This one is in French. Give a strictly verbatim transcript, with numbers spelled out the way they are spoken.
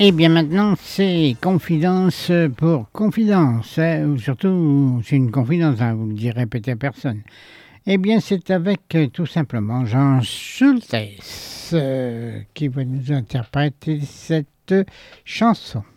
Et bien maintenant, c'est confidence pour confidence, hein, ou surtout, c'est une confidence, hein, vous ne le direz peut-être à personne. Eh bien, c'est avec euh, tout simplement Jean Schultes euh, qui va nous interpréter cette chanson.